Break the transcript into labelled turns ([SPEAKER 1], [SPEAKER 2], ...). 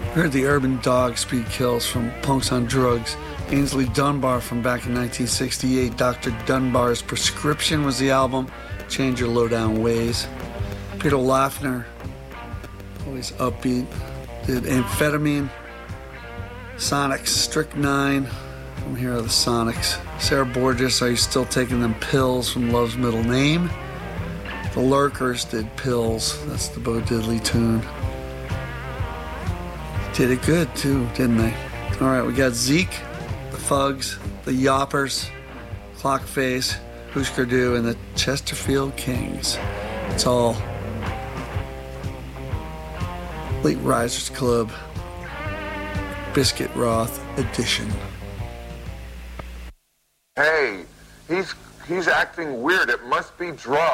[SPEAKER 1] We heard the Urban Dog Speed Kills from Punks on Drugs. Ainsley Dunbar from back in 1968. Dr. Dunbar's Prescription was the album. Change Your Lowdown Ways. Peter Laffner, always upbeat, did Amphetamine. Sonics, Strychnine. From here are the Sonics. Sarah Borges, Are You Still Taking Them Pills from Love's Middle Name. The Lurkers did Pills. That's the Bo Diddley tune. Did it good too, didn't they? All right, we got Zeke, the Fugs, the Yoppers, Clockface, Husker Du, and the Chesterfield Kings. It's all Late Risers Club, Biscuit Roth edition.
[SPEAKER 2] Hey, he's acting weird. It must be drugs.